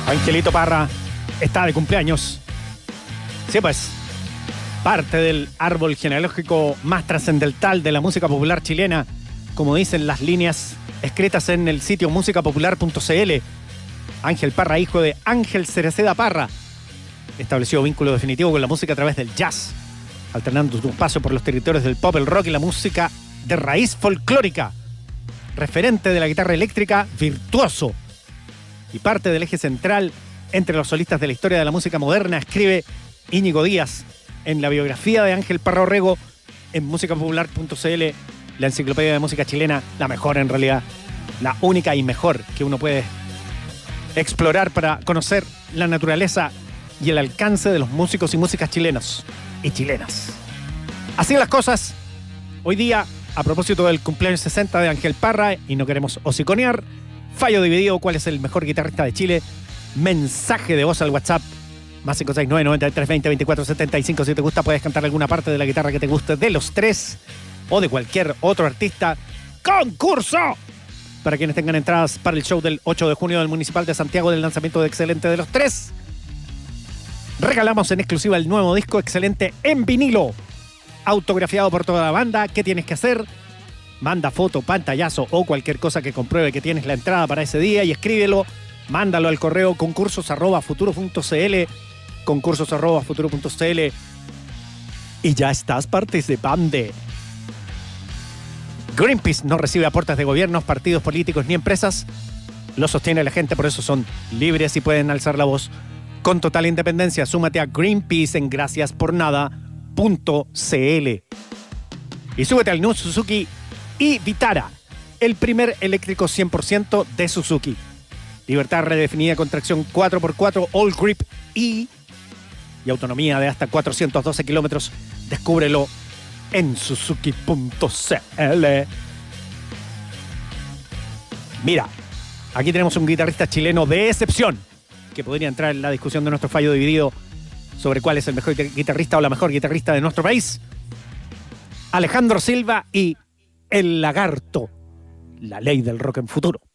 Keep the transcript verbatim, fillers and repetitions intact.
Angelito Parra está de cumpleaños. Sí, pues, parte del árbol genealógico más trascendental de la música popular chilena, como dicen las líneas escritas en el sitio música popular punto c l. Ángel Parra, hijo de Ángel Cereceda Parra, estableció vínculo definitivo con la música a través del jazz, alternando su paso por los territorios del pop, el rock y la música de raíz folclórica. Referente de la guitarra eléctrica, virtuoso y parte del eje central entre los solistas de la historia de la música moderna, escribe Íñigo Díaz en la biografía de Ángel Parra Orrego en música popular punto c l, la enciclopedia de música chilena, la mejor en realidad, la única y mejor que uno puede explorar para conocer la naturaleza y el alcance de los músicos y músicas chilenos y chilenas. Así las cosas, hoy día, a propósito del cumpleaños sesenta de Ángel Parra, y no queremos hociconear, fallo dividido, ¿cuál es el mejor guitarrista de Chile? Mensaje de voz al WhatsApp, más cinco seis nueve, noventa y tres, veinte, veinticuatro, setenta y cinco. Si te gusta, puedes cantar alguna parte de la guitarra que te guste de los tres o de cualquier otro artista. ¡Concurso! Para quienes tengan entradas para el show del ocho de junio del Municipal de Santiago del lanzamiento de Excelente de los Tres, regalamos en exclusiva el nuevo disco Excelente en vinilo, autografiado por toda la banda. ¿Qué tienes que hacer? Manda foto, pantallazo o cualquier cosa que compruebe que tienes la entrada para ese día y escríbelo. Mándalo al correo concursos arroba futuro punto c l, concursos arroba futuro punto c l, y ya estás participando. Greenpeace no recibe aportes de gobiernos, partidos políticos ni empresas. Lo sostiene la gente, por eso son libres y pueden alzar la voz con total independencia. Súmate a Greenpeace en gracias por nada punto c l y súbete al New Suzuki e-Vitara, el primer eléctrico cien por ciento de Suzuki. Libertad redefinida con tracción cuatro por cuatro All Grip E y autonomía de hasta cuatrocientos doce kilómetros. Descúbrelo en suzuki punto c l. Mira, aquí tenemos un guitarrista chileno de excepción que podría entrar en la discusión de nuestro fallo dividido sobre cuál es el mejor guitarrista o la mejor guitarrista de nuestro país. Alejandro Silva y El Lagarto, la ley del rock en futuro.